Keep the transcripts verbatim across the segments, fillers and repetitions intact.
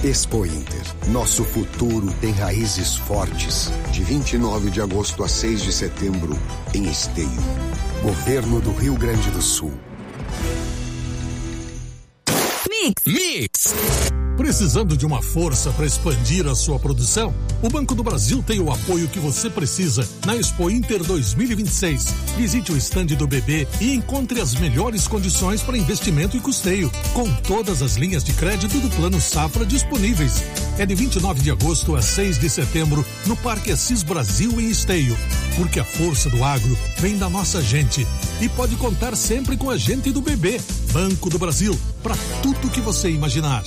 Expo Inter. Nosso futuro tem raízes fortes. De vinte e nove de agosto a seis de setembro, em Esteio. Governo do Rio Grande do Sul. Mix. Mix. Precisando de uma força para expandir a sua produção? O Banco do Brasil tem o apoio que você precisa na Expo Inter dois mil e vinte e seis. Visite o estande do B B e encontre as melhores condições para investimento e custeio, com todas as linhas de crédito do Plano Safra disponíveis. É de vinte e nove de agosto a seis de setembro no Parque Assis Brasil em Esteio. Porque a força do agro vem da nossa gente. E pode contar sempre com a gente do B B. Banco do Brasil, para tudo que você imaginar.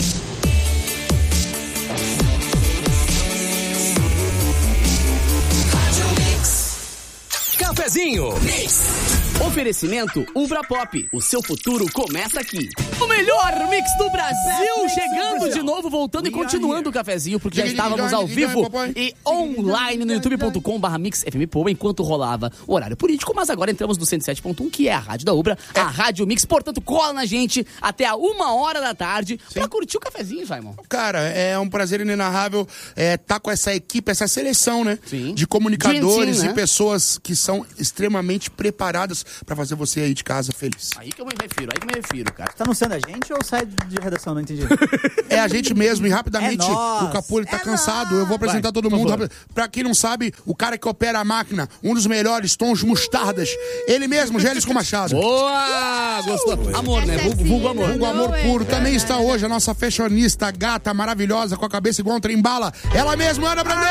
Cafezinho. Mix. Oferecimento Ubra Pop. O seu futuro começa aqui. O melhor mix do Brasil. Chegando de novo, voltando e continuando o cafezinho, porque já estávamos ao vivo e online no youtube ponto com barra mix F M Poa enquanto rolava o horário político, mas agora entramos no cento e sete ponto um, que é a rádio da Ubra, a Rádio Mix. Portanto, cola na gente até a uma hora da tarde pra curtir o cafezinho, Simon. Cara, é um prazer inenarrável é, tá com essa equipe, essa seleção, né? Sim. De comunicadores Gentil, né? e pessoas que são extremamente preparadas pra fazer você aí de casa feliz. Aí que eu me refiro, aí que eu me refiro, cara. Tá anunciando a gente ou sai de redação? Não entendi. É a gente mesmo, e rapidamente É nós. o Capu ele tá É cansado. nós. Eu vou apresentar Vai, todo por mundo. favor. Rápido. Pra quem não sabe, o cara que opera a máquina, um dos melhores tons mostardas, ele mesmo, Gélisco Machado. Boa! Gostou? Amor, né? Vulgo, vulgo amor. Vulgo amor puro. Também está hoje a nossa fashionista gata maravilhosa, com a cabeça igual um trem-bala. Ela mesma, Ana Brandão!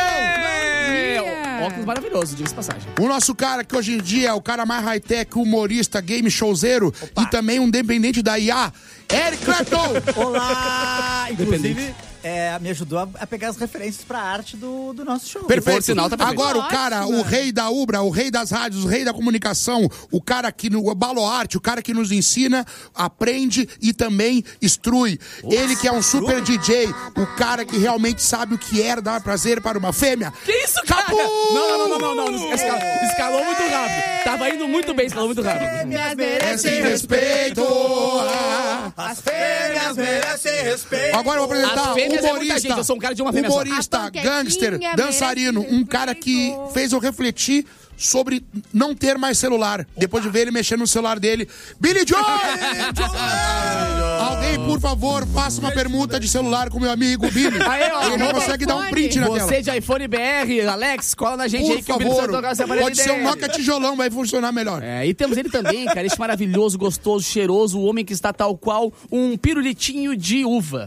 Óculos maravilhoso, diga-se de passagem. O nosso cara que hoje em dia é o cara mais high-tech, humorista, game showzeiro e também um dependente da I A, Eric Clapton! Olá! Inclusive, é, me ajudou a, a pegar as referências pra arte do, do nosso show. Perfeito. sinal, tá perfeito. Agora o cara, o rei da Ubra, o rei das rádios, o rei da comunicação, o cara que no Baloarte, o cara que nos ensina, aprende e também instrui. Ele que é um super D J, o cara que realmente sabe o que é dar prazer para uma fêmea. Que isso, cara? Capu! Não, não, não, não, não, não. Escalou, escalou muito rápido. Tava indo muito bem, escalou muito rápido. Esse respeito. As fêmeas merecem respeito. Agora eu vou apresentar As fêmeas é muita humorista, gente, eu sou um cara de uma fêmea só. humorista, A panquequinha gangster, merece dançarino, um cara que fez eu refletir sobre não ter mais celular. Depois de ver ele mexendo no celular dele. Billy Joy! Alguém, por favor, faça uma permuta de celular com meu amigo Billy. Aí, ó, ele não arroba consegue dar um print na tela. Você de iPhone B R, Alex, cola na gente Por aí que o Billy precisa favor, tocar essa aparelho pode ser um dele. Nokia tijolão, vai funcionar melhor. É, e temos ele também, cara, este maravilhoso, gostoso, cheiroso, o homem que está tal qual um pirulitinho de uva.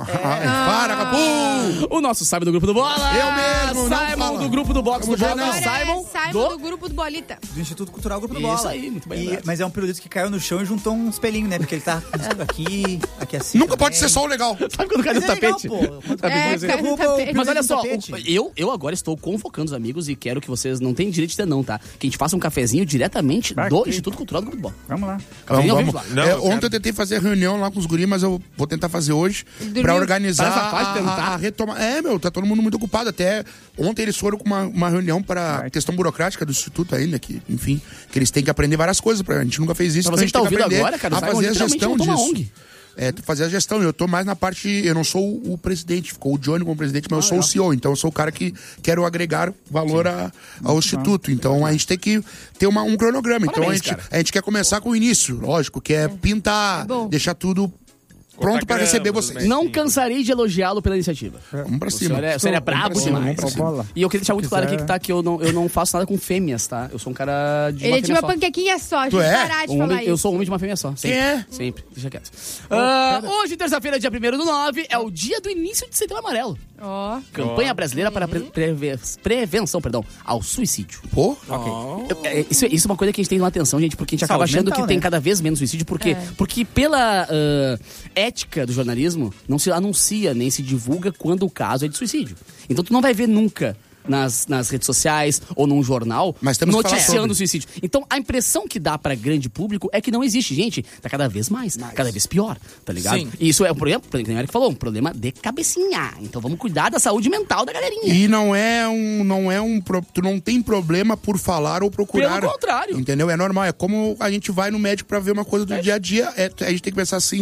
Ah, para, Capu! O nosso Simon do Grupo do Bola. Eu mesmo, não Simon fala. do Grupo do Box do Vamos Bola. ver, Agora Simon, é Simon do... do grupo do Bolita. Do Instituto Cultural Grupo do Isso Bola. aí, muito bem E- lembrado. mas é um pirulito que caiu no chão e juntou um espelhinho, né? Porque ele tá aqui, aqui assim. Nunca pode também. ser só o legal. Sabe quando cai no Mas é legal, tapete? pô. Quando Tapete, É, assim. cai no derruba o tapete. Mas olha no só, tapete. eu, eu agora estou convocando os amigos e quero que vocês não tenham direito de ter não, tá? Que a gente faça um cafezinho diretamente Vai, do que- Instituto Cultural do Grupo do Bola. Vamos lá. Cafezinho ao Vamos, vivo vamos. lá. É, Não, eu ontem quero. eu tentei fazer reunião lá com os guris, mas eu vou tentar fazer hoje Dormiu. pra organizar Tá nessa fase de a, tentar? a, a retomar. É, meu, tá todo mundo muito ocupado. Até ontem eles foram com uma, uma reunião para questão burocrática do Instituto ainda, que, enfim, que eles têm que aprender várias coisas. Pra, a gente nunca fez isso, Pra então você a que gente tá tem que ouvindo aprender agora, cara, o a Simon fazer a literalmente gestão montou uma disso. O N G. É, fazer a gestão. Eu tô mais na parte. Eu não sou o presidente, ficou o Johnny como presidente, mas eu sou o C E O. Então eu sou o cara que quero agregar valor a, ao Instituto. Então a gente tem que ter uma, um cronograma. Então a Parabéns, gente, cara. a gente quer começar com o início, lógico, que é pintar, É bom. deixar tudo pronto pra grama, receber tudo vocês. bem. Não cansarei de elogiá-lo pela iniciativa. Vamos pra O cima. senhor é, o senhor é brabo pra cima, demais. vamos pra cima. E eu queria deixar muito claro aqui que, tá, que eu, não, eu não faço nada com fêmeas, tá? Eu sou um cara de Ele uma é de fêmea uma só. panquequinha só, a Tu gente é? parar de Um falar homem- eu isso. sou um homem de uma fêmea só. Sempre. Quem é? Sempre. Deixa quieto. Ah, hoje, terça-feira, dia primeiro do nove, é o dia do início de Setembro Amarelo. Ó. Campanha brasileira para pre- preve- prevenção, perdão, ao suicídio. Pô, Eu- é, isso, isso é uma coisa que a gente tem que dar atenção, gente, porque a gente acaba Saúde achando mental, que tem né? cada vez menos suicídio, porque, É. porque pela ah, ética do jornalismo, não se anuncia nem se divulga quando o caso é de suicídio. Então tu não vai ver nunca nas, nas redes sociais ou num jornal Mas temos que falar noticiando sobre. o suicídio. Então a impressão que dá para grande público é que não existe. Gente, tá cada vez mais, cada vez pior, tá ligado? Sim. E isso é um problema, como o Eric falou, um problema de cabecinha. Então vamos cuidar da saúde mental da galerinha. e não é um, não é um, pro- tu não tem problema por falar ou procurar. Pelo contrário. Entendeu? É normal, é como a gente vai no médico pra ver uma coisa do dia a dia, é, a gente tem que pensar assim,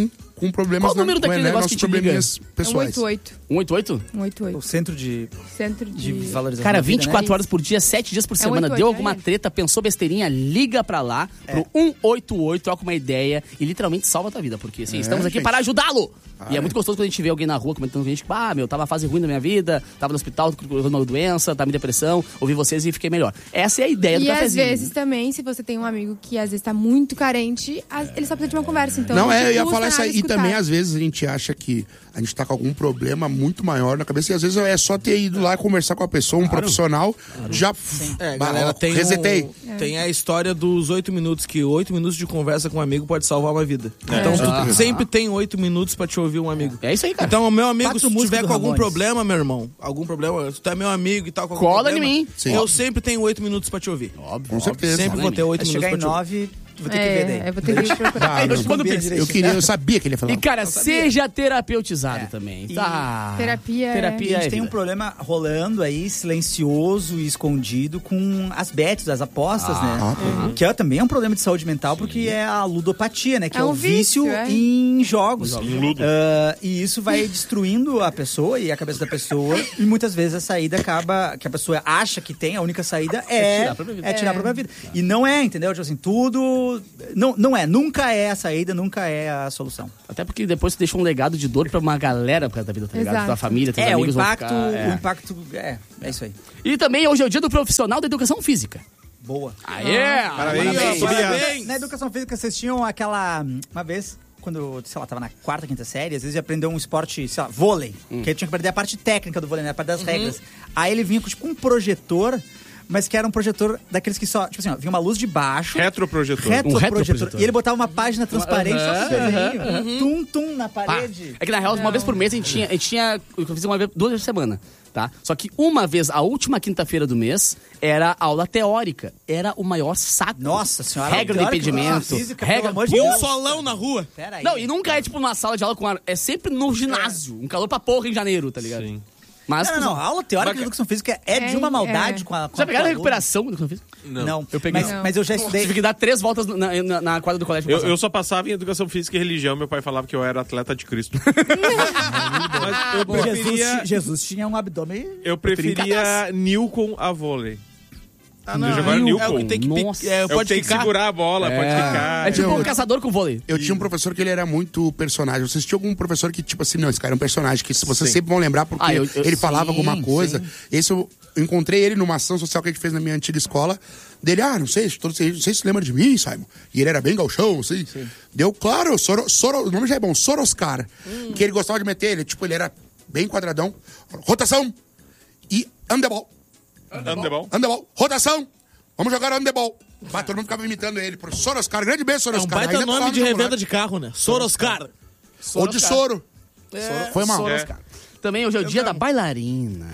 com problemas... Qual o número na, daquele né, negócio nossos que te probleminhas É um pessoais. oito oito. um oito oito? Um oito O oito. centro de, Centro de... de valorização Cara, da vida, vinte e quatro né? horas por dia, sete dias por É semana. oito oito, Deu é alguma ele. treta, pensou besteirinha, liga pra lá, pro um oito oito, troca uma ideia e literalmente salva a tua vida. Porque, assim, estamos aqui gente. para ajudá-lo. Ah, e é, é. muito gostoso quando a gente vê alguém na rua comentando com a gente, ah, meu, tava a fase ruim da minha vida, tava no hospital, com uma doença, tava em depressão, ouvi vocês e fiquei melhor. Essa é a ideia do E às cafezinho. vezes também, se você tem um amigo que às vezes tá muito carente, as- ele só precisa de uma conversa. Então Não, te é, eu ia custa falar isso nada aí. E escutar. também, às vezes, a gente acha que a gente tá com algum problema muito maior na cabeça. E às vezes é só ter ido lá conversar com a pessoa, um profissional, já... É, bah, galera, ó, tem, resetei. um- tem a história dos oito minutos, que oito minutos de conversa com um amigo pode salvar uma vida. Então, tu Ah. sempre tem oito minutos pra te ouvir um amigo. É isso aí, cara. Então, meu amigo, Quatro se tu músicas tiver do com algum Ramones. problema, meu irmão, algum problema, se tu é meu amigo e tal, com algum Cola problema, em mim. Sim. eu sempre tenho oito minutos pra te ouvir. Óbvio, Com certeza. Sempre vou ter oito Vai minutos chegar pra em te ouvir. nove, vou ter que ver daí. É, eu vou ter que procurar. Ah, não. Quando Combina pensa- Eu queria, eu sabia que ele ia falar. E, cara, seja terapeutizado É. também, E tá? terapia é- Terapia E a gente é tem um vida. problema rolando aí, silencioso e escondido, com as bets, as apostas, Ah, né? Que é, também é um problema de saúde mental, porque é a ludopatia, né? Que é, É um o vício, vício, é. em jogos. Em ludo. Ah, e isso vai destruindo a pessoa e a cabeça da pessoa. E muitas vezes a saída acaba... Que a pessoa acha que tem, a única saída é... tirar a própria vida. É tirar a própria vida. E não é, entendeu? Tipo assim, tudo... Não, não é. Nunca é a saída, nunca é a solução. Até porque depois tu deixa um legado de dor pra uma galera por causa da vida, tá ligado? Exato. Tua família, teus É, o amigos vão impacto... ficar, é. O impacto... É, é isso aí. E também hoje é o dia do profissional da educação física. Boa. Aê! Parabéns, Parabéns. Parabéns. Na educação física, vocês tinham aquela... Uma vez, quando, sei lá, tava na quarta, quinta série, às vezes ia aprender um esporte, sei lá, vôlei. Que aí tinha que aprender a parte técnica do vôlei, né? A parte das regras. Aí ele vinha com, tipo, um projetor, mas que era um projetor daqueles que só... Tipo assim, ó, vinha uma luz de baixo... Retroprojetor. Retroprojetor. retroprojetor. E ele botava uma página transparente, Aham, só vermelhinho, tum, tum, na Pá. parede. É que na real, uma vez por mês a gente tinha. A gente tinha eu fiz uma vez, duas vezes por semana, tá? Só que uma vez, a última quinta-feira do mês, era aula teórica. Era o maior saco. Nossa senhora. Regra do teórica, impedimento. física, regra. pelo amor de E um Deus. solão na rua. Pera aí. Não, e nunca é tipo numa sala de aula com ar. É sempre no ginásio. Um calor pra porra em janeiro, tá ligado? Sim. Mas. Não, não, não. A aula teórica de educação física é de uma É, maldade é. com a. Com Já a pegaram a com a recuperação da educação física? aluna. Não. Eu peguei. Mas, Não. mas eu já estudei. Tive que dar três voltas na, na, na quadra do colégio. pra Eu, passar. eu só passava em educação física e religião. Meu pai falava que eu era atleta de Cristo. Mas eu Jesus, preferia, Jesus tinha um abdômen. eu preferia Newcom a vôlei. Ah, não, jogar Newcom. É o que tem que, pi- Nossa. é, Eu pode tenho que ficar. segurar a bola, pode ficar. É tipo Eu- um caçador com vôlei. Eu tinha um professor que ele era muito personagem. Vocês tinham algum professor que, tipo assim, não, esse cara é um personagem, que vocês Sim. sempre vão lembrar porque Ah, eu- eu- ele falava sim, alguma coisa. sim. Esse eu encontrei ele numa ação social que a gente fez na minha antiga escola. Dele, ah, não sei, todos vocês, não sei se você lembra de mim, Simon. E ele era bem gauchão, assim. Deu, claro, Soro, Soro, o nome já é bom, Soroscar. Que ele gostava de meter, ele, tipo, ele era bem quadradão. Rotação e handebol. Handebol. Handebol, rotação. Vamos jogar handebol. Bah, todo mundo ficava imitando ele. Professor Oscar, grande beijo, É Soroscar. um baita Ainda nome falava de no revenda celular. de carro, né? Soroscar. Ou de soro. Foi mal. Soros, cara. Também hoje é o dia da bailarina.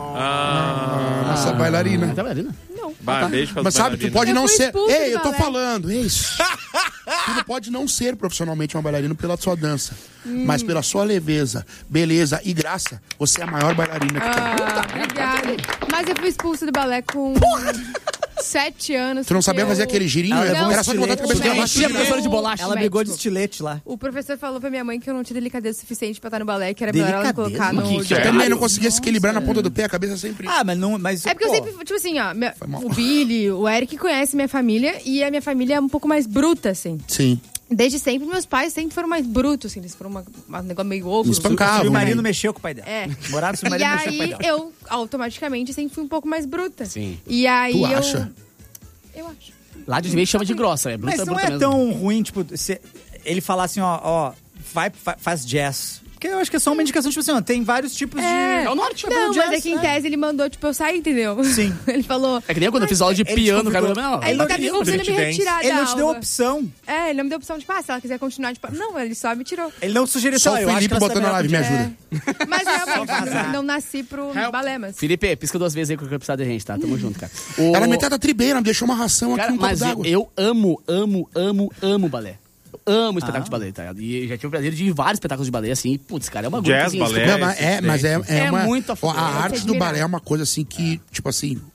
Ah, Nossa, bailarina. É da bailarina? bah, beijo pras Mas sabe, tu bailarinas. pode Eu não fui ser. expulsa Ei, do eu tô balé. falando, é isso. Tu não pode não ser profissionalmente uma bailarina pela sua dança. Mas pela sua leveza, beleza e graça, você é a maior bailarina que tem. Ah, obrigada. Mas eu fui expulsa do balé com sete anos. Tu não porque sabia fazer eu- aquele girinho? Ela Era levou só de botar a cabeça Porque pra a gente baixo. tinha professora de bolacha. Ela brigou de médico. estilete lá. O professor falou pra minha mãe que eu não tinha delicadeza suficiente pra estar no balé, que era melhor ela me Delicadeza? colocar no... Que que Eu é? também não conseguia se equilibrar na ponta do pé, a cabeça sempre. Ah, mas não. Mas, É porque pô, eu sempre, tipo assim, ó, minha- mal. o Billy, o Eric conhece minha família e a minha família é um pouco mais bruta, assim. Sim. Desde sempre, meus pais sempre foram mais brutos, assim, eles foram uma, um negócio meio ogro. Me espancavam. O né? submarino mexeu com o pai dela. É. Morava no E submarino mexeu com o pai aí, dela. eu, automaticamente, sempre fui um pouco mais bruta. Sim. E aí, Tu eu... acha? Eu acho. Lá de vez chama de grossa, é bruta, Mas não bruta é mesmo. tão ruim, tipo, se ele falar assim, ó, ó, vai, fa- faz jazz. Porque eu acho que é só uma indicação, tipo assim, ó, tem vários tipos É. de... É o norte. Não, jazz, mas é que em né? tese ele mandou, tipo, eu sair, entendeu? Sim. Ele falou... É que nem quando eu fiz aula de Ele te piano, cara. convidou. Não, Ele eu tá não me queria. convidando a me Street retirar Ele da não te deu aula. opção. É, ele não me deu opção, tipo, ah, se ela quiser continuar, tipo, não, ele só me tirou. Ele não sugeriu Só só, o eu acho que Felipe ela se botando na dá live, me melhor ajuda. Mas realmente, vazar. não, não nasci pro balemas. Felipe, pisca duas vezes aí que eu quero precisar da gente, tá? Tamo junto, cara. O... Ela metade da tribeira, me deixou uma ração aqui, Cara, um copo mas eu, d'água. eu amo, amo, amo, amo balé. Eu amo espetáculo de balé, tá? E já tive o prazer de ir em vários espetáculos de balé, assim. E, putz, cara, é uma Jazz, assim, balé. Não, mas é, mas é, é, É uma, muito a ó, fundo. a É arte do admirável. balé é uma coisa assim que, tipo assim,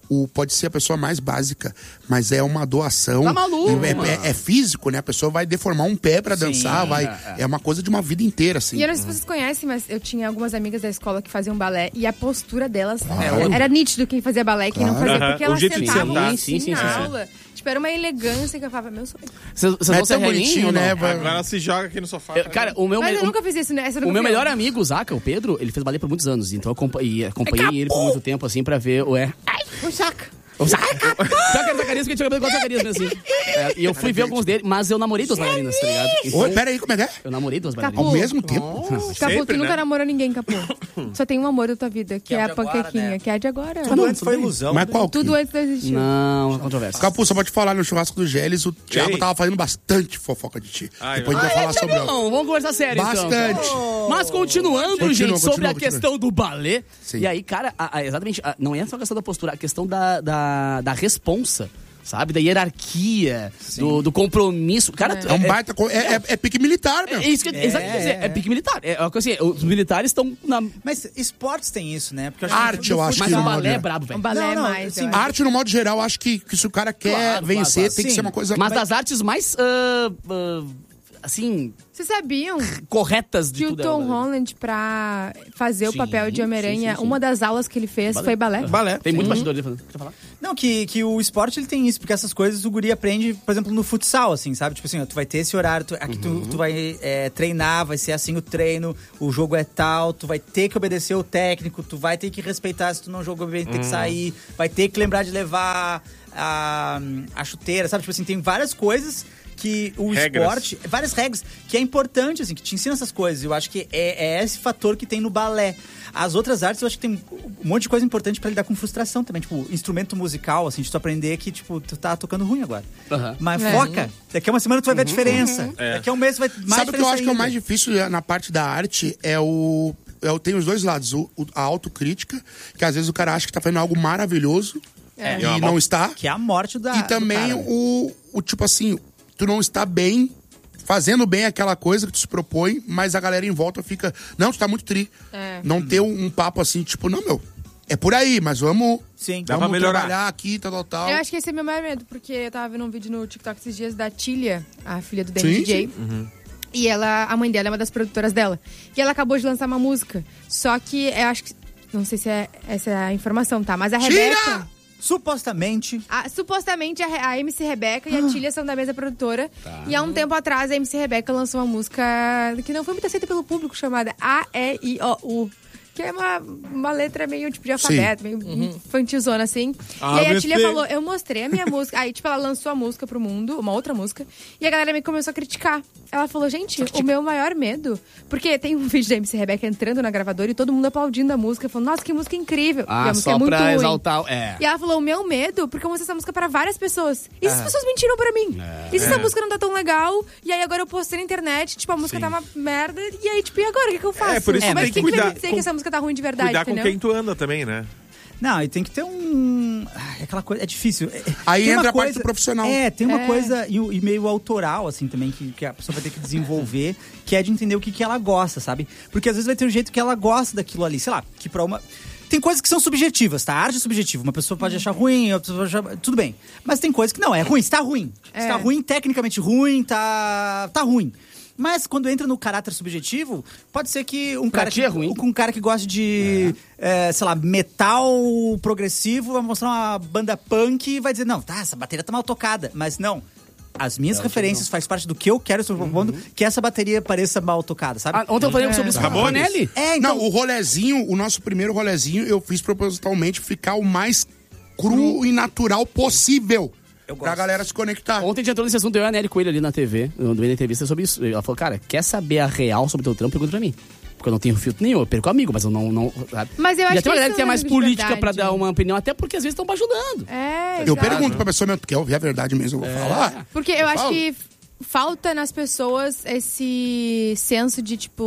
o, pode ser a pessoa mais básica, mas é uma doação. Tá maluco, é, mano. é, é físico, né? A pessoa vai deformar um pé pra Sim, dançar, vai. é, É, uma coisa de uma vida inteira, assim. E eu não sei se vocês conhecem, mas eu tinha algumas amigas da escola que faziam balé e a postura delas Claro. era nítido quem fazia balé e quem não fazia, Aham. porque O elas jeito de sentavam sentar. assim Sim, sim, na sim, sim. aula. Tipo, era uma elegância que eu falava, meu sonho. Vocês vocês É vão ser tão relinho bonitinho, ou não? né? vai- Agora ela se joga aqui no sofá. Eu- cara, o meu, Mas me- eu o- nunca fiz isso, né? Essa eu o nunca meu fiz. melhor amigo, o Zaca, o Pedro, ele fez balé por muitos anos. Então eu acompanhei, acompanhei ele por muito tempo, assim, pra ver o é. Ai, o Zaca. O Zaca! Pior que era Zacarias, porque tinha cabelo igual Zacarias, mesmo assim. É, e eu fui ver alguns dele, mas eu namorei duas bailarinas, tá ligado? Então, Oi, pera aí, como é que é? eu namorei duas Capu. bailarinas. Ao mesmo tempo? Capu, Sempre, tu nunca né? namorou ninguém, Capu. Só tem um amor da tua vida, que, Que é é, o a de agora, panquequinha, né? que é a de agora. Tudo antes foi ilusão. Mas qual? Tudo antes não existir. Não, controvérsia. Capu, só pode falar no churrasco do Gélis, o Thiago Ei. tava fazendo bastante fofoca de ti. Ai, Depois a gente vai falar sobre ela. Não, vamos conversar sério, então. Bastante. Mas continuando, Continua, gente, continua, sobre a continua. questão do balé. Sim. E aí, cara, a- a- exatamente, a- não é só a questão da postura, a questão da, da, da responsa, sabe? Da hierarquia, do, do compromisso. Cara, É um baita. co- É, é, é pique militar, meu. É isso que, exatamente, quer dizer, é pique militar. É, uma coisa assim, os militares estão na... Mas esportes tem isso, né? Porque eu acho Arte, que no eu acho Mas que o não, balé né? é brabo, O velho. balé Não, é não, mais. assim, eu acho. Arte, no modo geral, acho que, que se o cara quer Claro, vencer, claro, tem que sim. ser uma coisa. Mas das artes mais, ah, ah, assim, Vocês sabiam corretas de que o tudo. Tom é Holland, pra fazer o Sim, papel de sim, Homem-Aranha, sim, sim. uma das aulas que ele fez foi balé? Balé. Tem muito bastidor ali fazendo. Quer falar? Não, que, que o esporte ele tem isso, porque essas coisas o guri aprende, por exemplo, no futsal, assim, sabe? Tipo assim, ó, tu vai ter esse horário, tu- aqui tu, tu vai é, treinar, vai ser assim o treino, o jogo é tal, tu vai ter que obedecer o técnico, tu vai ter que respeitar, se tu não jogou bem, tem que sair, vai ter que lembrar de levar a, a chuteira, sabe? Tipo assim, tem várias coisas que o Regras. esporte, várias regras, que é importante, assim, que te ensina essas coisas. Eu acho que é, é esse fator que tem no balé. As outras artes, eu acho que tem um monte de coisa importante pra lidar com frustração também. Tipo, instrumento musical, assim, de tu aprender que, tipo, tu tá tocando ruim agora. Aham. Mas É. foca. Daqui a uma semana tu vai ver a diferença. É. Daqui a um mês tu vai mais Sabe o que eu acho que é o diferença mais ainda. difícil na parte da arte? É o. Eu tenho os dois lados. O, o- a autocrítica, que às vezes o cara acha que tá fazendo algo maravilhoso É. e não está. Que é a morte da E do também cara. o, o tipo assim, tu não está bem, fazendo bem aquela coisa que tu se propõe, mas a galera em volta fica, não, tu tá muito tri. É. Não ter um, um papo assim, tipo, não, meu, é por aí, mas vamos, Sim. Dá vamos pra melhorar. trabalhar aqui, tal, tal, tal. Eu acho que esse é meu maior medo, porque eu tava vendo um vídeo no TikTok esses dias da Tília, a filha do Sim, Danny D J. sim. E ela, a mãe dela é uma das produtoras dela. E ela acabou de lançar uma música. Só que eu acho que. Não sei se é essa é a informação, tá? Mas a Tira! Rebeca. Supostamente. a- supostamente a, Re- a M C Rebeca e a Tília são da mesma produtora. E há um tempo atrás a M C Rebeca lançou uma música que não foi muito aceita pelo público, chamada A E I O U. Que é uma, uma letra meio tipo de alfabeto, meio infantilzona, assim. A, e aí B, a Tília C. falou, eu mostrei a minha música. Aí, tipo, ela lançou a música pro mundo, uma outra música. E a galera me começou a criticar. Ela falou, gente, o meu maior medo... Porque tem um vídeo da M C Rebeca entrando na gravadora e todo mundo aplaudindo a música. Falando, nossa, que música incrível. e a Ah, música só é muito pra ruim. exaltar. É. E ela falou, o meu medo, porque eu mostrei essa música para várias pessoas. E se as pessoas mentiram pra mim? E se essa música não tá tão legal? E aí agora eu postei na internet, tipo, a música tá uma merda. E aí, tipo, e agora? O que, que eu faço? É, por isso Mas tem que quem vai cuidar dizer com- que essa música tá ruim de verdade, Cuidar com entendeu? quem tu anda também, né? Não, e tem que ter um. Ai, aquela coisa. É difícil. É- Aí tem uma entra a parte coisa- do profissional. É, tem uma É. coisa e, o- e meio autoral, assim, também, que, que a pessoa vai ter que desenvolver, que é de entender o que, que ela gosta, sabe? Porque às vezes vai ter um jeito que ela gosta daquilo ali, sei lá, que pra uma. Tem coisas que são subjetivas, tá? A arte é subjetiva. Uma pessoa pode achar ruim, outra pessoa pode achar... Tudo bem. Mas tem coisas que não, é ruim. Se tá ruim. Se É. tá ruim, tecnicamente ruim, tá. tá ruim. Mas quando entra no caráter subjetivo, pode ser que um Pra cara ti que, é ruim. um cara que gosta de, é, sei lá, metal progressivo, vai mostrar uma banda punk e vai dizer, não, tá, essa bateria tá mal tocada. Mas não. As minhas referências faz parte do que eu quero, estou propondo que essa bateria pareça mal tocada, sabe? Ah, ontem eu falei sobre isso com o Ramones? Tonelli. é, então... Não, o rolezinho, o nosso primeiro rolezinho, eu fiz propositalmente ficar o mais cru e natural possível. Eu Pra gosto. galera se conectar. Ontem a gente entrou nesse assunto, eu e a Nelly Coelho ali na T V, no na entrevista sobre isso. Ela falou, cara, quer saber a real sobre o teu trampo? Pergunta pra mim. Porque eu não tenho filtro nenhum, eu perco amigo, mas eu não... não sabe? Mas eu e acho até uma que galera isso que é não é mais de política verdade. pra dar uma opinião, até porque às vezes estão ajudando. É, Eu exato. pergunto pra pessoa, meu, tu quer ouvir a verdade mesmo? Eu vou falar. Porque eu acho falo. que falta nas pessoas esse senso de, tipo,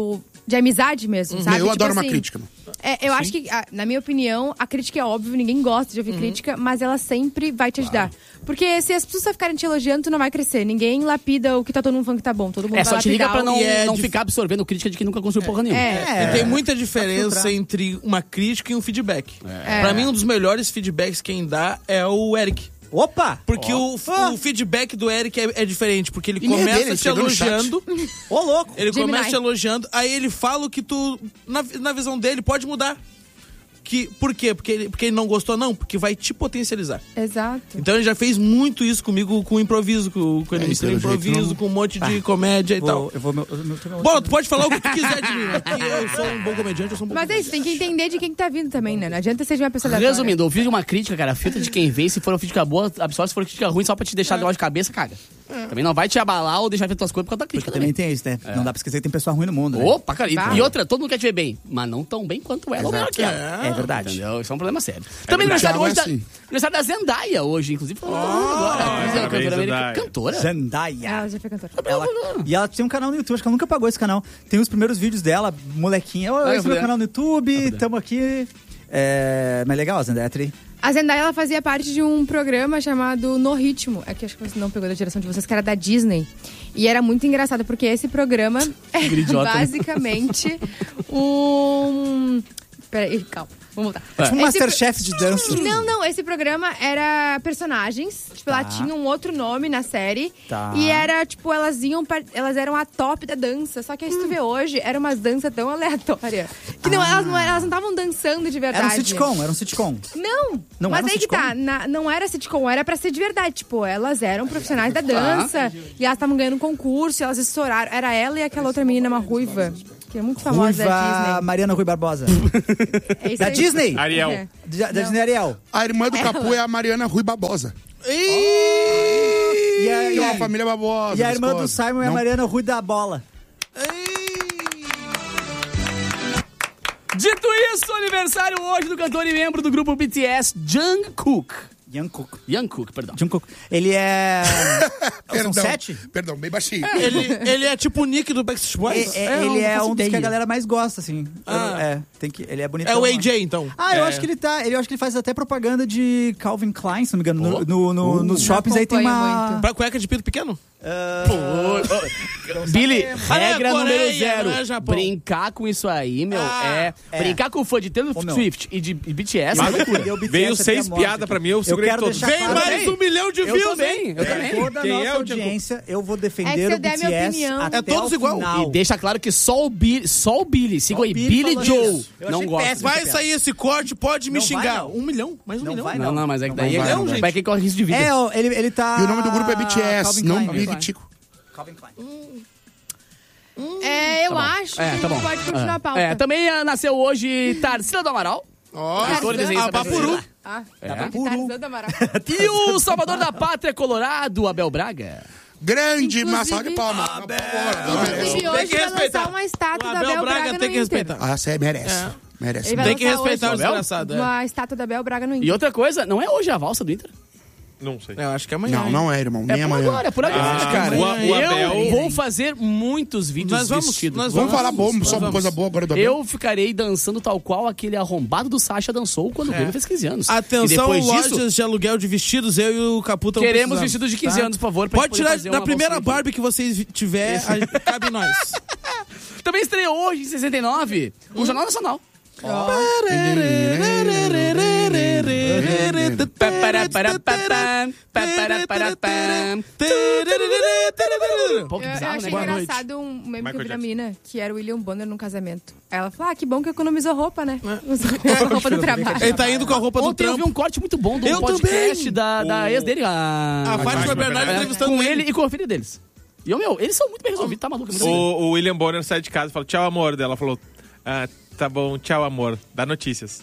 de amizade mesmo, sabe? Eu Tipo adoro uma assim, crítica, mano. É, eu acho que, ah, na minha opinião, a crítica é óbvio, ninguém gosta de ouvir crítica, mas ela sempre vai te ajudar. Porque se as pessoas só ficarem te elogiando, tu não vai crescer. Ninguém lapida o que tá todo mundo falando que tá bom. Todo mundo É, vai só te liga lapidar pra o- não, E é não dif- ficar absorvendo crítica de quem nunca construiu porra nenhuma. É. E tem muita Pra diferença filtrar. entre uma crítica e um feedback. É. Pra mim, um dos melhores feedbacks quem dá é o Eric. Opa! Porque o, Ah. o feedback do Eric é, é diferente, porque ele E nem é começa dele, ele te escreveu no chat. elogiando. Ô, louco! Ele Gemini. começa te elogiando, aí ele fala o que tu, na, na visão dele, pode mudar. Que, por quê? Porque ele, porque ele não gostou? Não, porque vai te potencializar. Exato. Então ele já fez muito isso comigo com o improviso, com, com ele É, me ensinou pelo jeito, improviso, não- com um monte de comédia e Vou- tal. eu vou... Meu, meu, meu, Bola, tu pode falar o que tu quiser de mim, aqui eu sou um bom comediante, eu sou um bom Mas é isso, tem que entender de quem que tá vindo também, né? Não adianta ser de uma pessoa da Resumindo, ouvir uma crítica, cara, filtra de quem vê. Se for uma crítica boa, absorve. Se for uma crítica ruim, só pra te deixar de de cabeça, caga. Também não vai te abalar ou deixar ver tuas coisas por causa da crítica. Porque também tem isso, né? Não dá pra esquecer que tem pessoa ruim no mundo, né? Opa, cara. E, Vai. e outra, todo mundo quer te ver bem, mas não tão bem quanto ela ou melhor que ela. É verdade. Entendeu? Isso é um problema sério. Também aniversário Thiago é hoje da, assim. aniversário da Zendaya hoje, inclusive. Falando agora. Ela é parabéns, cantora americana. Zendaya. Cantora? Zendaya. Ela já foi cantora. Ela, e ela tem um canal no YouTube, acho que ela nunca pagou esse canal. Tem os primeiros vídeos dela, molequinha. Ô, Ah, eu esse é vou meu ver. canal no YouTube, tamo aqui. É, mas legal, a Zendaya é tri. A Zendaya, ela fazia parte de um programa chamado No Ritmo. É que acho que você não pegou da direção de vocês, que era da Disney. E era muito engraçado, porque esse programa é idiota, né? basicamente um... Peraí, calma. Vamos voltar. É tipo um Esse Masterchef de dança. Não, não, esse programa era personagens, tipo, ela tinha um outro nome na série. Tá. E era, tipo, elas iam, par- elas eram a top da dança. Só que aí, se tu vê hoje, era umas danças tão aleatórias. Que não, elas não elas não estavam dançando de verdade. Era um sitcom, era um sitcom. Não, Não mas era um aí que sitcom? tá, na- não era sitcom, era pra ser de verdade. Tipo, elas eram profissionais da dança e elas estavam ganhando concurso, e elas estouraram. Era ela e aquela outra menina, uma ruiva, que é muito famosa da Ruiva Disney. Mariana Rui Barbosa. É isso Da aí. Disney? Ariel. É. Da, da Disney Ariel. A irmã do Capu é a Mariana Rui Barbosa. E a, Que e é uma a, família babosa. e a irmã do viscosa. Simon é a Não- Mariana Rui da Bola. Dito isso, aniversário hoje do cantor e membro do grupo B T S, Jungkook. Jungkook. Jungkook, perdão. Jungkook. Ele é... Perdão, São sete? Perdão, bem baixinho. Ele, ele é tipo o Nick do Backstreet Boys? É- é- ele não é faço um dos que a ideia. galera mais gosta, assim. Ah. É, tem que, ele é bonito. É o A J, então. Ah, eu É. acho que ele tá. Ele, eu acho que ele faz até propaganda de Calvin Klein, se não me engano. No, Oh. no- no- nos shoppings aí tem acompanho uma. muito. Pra cueca de pinto pequeno? Billy, Ah, é regra Coreia, número zero. não é Japão. Brincar com isso aí, meu, Ah, é, é. Brincar com fã de Taylor Ô, meu. Swift e de B T S. Mas é loucura. Entendeu? B T Veio S seis até a morte piadas pra mim, eu Eu segurei quero todos. deixar Vem claro. mais um milhão de Eu views, também, hein? eu também. Toda a Quem nossa é o Diogo? audiência, eu vou defender É que você o der a minha B T S opinião. até É todos o igual. final. E deixa claro que só o Billy, só o Billy, siga Só o aí, Billy Billy falou Joe, isso. Eu não achei gosta. péssimo. Vai sair esse corte, pode me Não vai, xingar. não. Um milhão? Mais um Não milhão? vai, Não, não, mas é que daí vai, é, não vai, vai. quem corre risco de vida. É, ó, ele, ele tá. E o nome do grupo é B T S, Calvin não Klein. Billy Tico. Calvin Klein. É, eu acho É, que tá a bom. gente pode continuar a pauta. É, também ah, nasceu hoje Tarsila do Amaral. Ó, Cantor e desenhista Apapuru. brasileiro. Ah, É. tá Tarzan do Amaral. E o salvador da pátria colorado, Abel Braga. Grande, Inclusive- massa de palma. Por favor, Inclusive, Tem hoje que vai respeitar. lançar uma estátua O da Abel Abel Braga Braga no tem que Inter. respeitar. Ah, você merece. Merece. Ele vai Tem que lançar respeitar o hoje desgraçado. é. uma estátua da Abel Braga no E Inter. outra coisa, não é hoje a valsa do Inter? Não sei. Eu acho que é amanhã. Não, hein? não é, irmão. É Nem por amanhã. agora, é por agora, Ah, cara. o- o Abel- Eu vou fazer muitos vídeos Nós vamos- vestidos. nós Vamos falar bom, Nós só uma vamos. coisa boa agora do Abel. Eu ficarei dançando tal qual aquele arrombado do Sacha dançou quando o Grêmio fez quinze anos. e Atenção, depois lojas disso, de aluguel de vestidos, eu e o Capu tamo queremos precisando, vestidos de quinze tá? anos, por favor, pra Pode gente poder tirar fazer da uma primeira valsa Barbie que vocês tiver, a- cabe nós. Também estreou hoje, em sessenta e nove, o Jornal Nacional. Um pouco Eu, eu bizarro, achei né? Boa noite. engraçado um meme que eu Michael vi da Jackson. mina, que era o William Bonner num casamento. Aí ela falou, ah, que bom que economizou roupa, né? É. Usou roupa do trabalho. Ele tá indo com a roupa do Ontem eu vi trampo. um corte muito bom do Eu podcast também. da, da ex dele, a, A Fátima Fátima Bernardes Bernardes. entrevistando com ele e com a filha deles. E eu, meu, eles são muito bem resolvidos, tá maluco? é muito legal. O, o William Bonner sai de casa e fala, tchau, amor. Daí ela falou, ah, tá bom, tchau, amor. Dá notícias.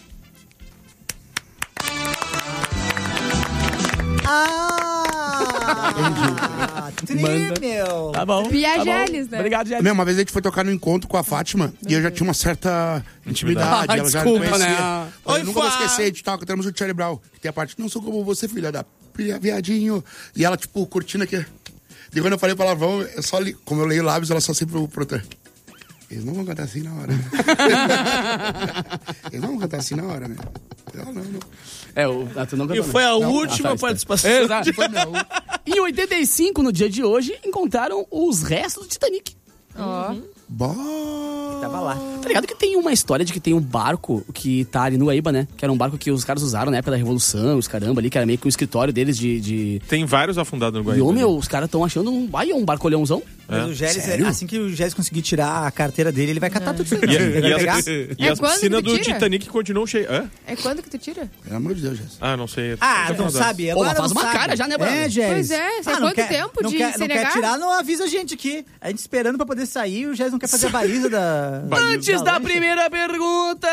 Ah! Tri, meu! Tá bom. Via tá bom. Geles, né? Obrigado, Geles. Meu, uma vez a gente foi tocar no encontro com a Fátima e eu já tinha uma certa intimidade. Ah, ela já desculpa, me conhecia. né? Mas Oi, eu nunca vou Fá. esquecer de tal, que temos o Charlie Brown, que tem a parte, não sou como você, filha da filha, viadinho. E ela, tipo, curtindo aqui. E quando eu falei palavrão, eu só li, como eu leio lábios, ela só sempre pro Eles não vão cantar assim na hora. Eles não vão cantar assim na hora, né? Não, não, não. É, o, ah, tu não E cantou, foi a não. última Ah, tá, participação. Exato. Em oitenta e cinco, no dia de hoje, encontraram os restos do Titanic. Ó. Bom. Tava lá. Tá ligado que tem uma história de que tem um barco que tá ali no Guaíba, né? Que era um barco que os caras usaram na época da Revolução, os caramba ali, que era meio que o escritório deles de... de... Tem vários afundados no E, Guaíba. ô, né? meu, os caras tão achando um, ai, um barcolhãozão. Mas o Gélis, Sério? assim que o Gélis conseguir tirar a carteira dele, ele vai catar tudo isso aí. E, Ele e vai pegar. as, e É as quando piscinas que tu do tira? Titanic continuam cheias. Hã? É quando que tu tira? Pelo amor de Deus, Jesus. Ah, não sei. Ah, Já não faz sabe. Pô, Agora faz não uma sabe. cara já, né, brother? É, Gélis. Pois é, sai não quanto quer, tempo não de quer, se não quer negar? tirar, não avisa a gente aqui. A gente esperando pra poder sair, o Gélis não quer fazer a baliza da... Antes da lancha. primeira pergunta...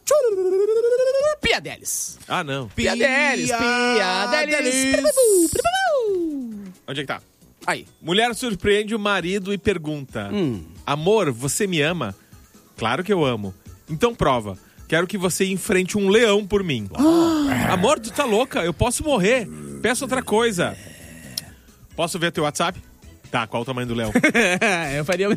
Piadelis. Ah, não. Piadelis, Piadelis. Onde é que tá? Aí. Mulher surpreende o marido e pergunta: Hum. Amor, você me ama? Claro que eu amo. Então prova. Quero que você enfrente um leão por mim. Amor, tu tá louca? Eu posso morrer. Peço outra coisa. Posso ver teu WhatsApp? Tá, qual o tamanho do leão? Eu faria...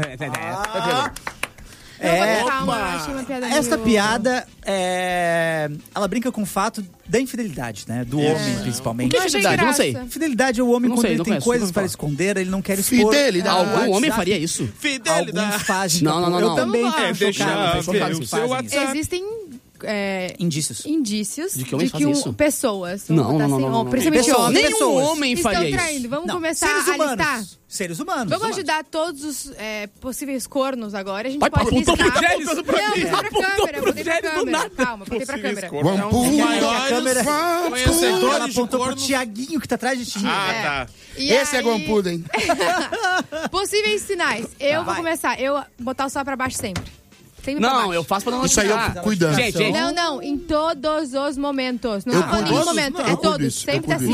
É, Calma, eu achei uma piada esta meio- piada, é... ela brinca com o fato da infidelidade, né? Do homem, principalmente. O que é Não achei fidelidade? Eu não sei. graça. Fidelidade é o homem Não quando sei, ele não tem conheço, coisas nunca para ouvi esconder, ele não quer expor. Fidelidade. Ah, o Algum homem WhatsApp. faria isso? Fidelidade. Alguns fazem. Não, não, não, Eu não. também Vamos lá. tô É, deixa chocado, tô ver chocado o que seu fazem WhatsApp. isso. Existem é, Indícios. indícios De que homens fazem um- isso? pessoas, Não, vamos botar não, não, assim, não, ó, não. principalmente Pessoas, homens, Nenhum pessoas. homem estão faria isso. traindo. Vamos Não, começar seres a humanos. listar. Seres humanos. Vamos ajudar todos os é, possíveis cornos agora. A gente Vai, pode apontou listar. pro Gélis. Não, botei pra Apontou câmera, pro botei pra Gélis do câmera. nada. Calma, botei pra câmera. One Os pool. maiores câmera- conhecedores Ela de apontou pro cornos. Tiaguinho que tá atrás de ti. Ah, É. tá. E Esse é aí, Guampuden. Possíveis sinais. Eu vou vai. começar. Eu botar o sol pra baixo sempre. Sempre pra Não, baixo. eu faço pra não Isso aí eu notificar. fico cuidando. Gente, gente. Não, não, em todos os momentos. Não Eu tô falando cuido em disso. momento, Não, é eu cuido todos. disso, eu Sempre tá cuido assim.